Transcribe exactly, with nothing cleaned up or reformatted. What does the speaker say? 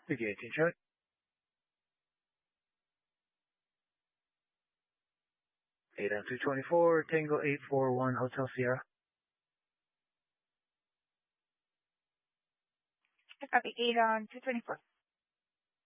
Begin eighteen Charlie. eight on two twenty-four, Tango eight four one, Hotel Sierra. I copy eight on two twenty-four.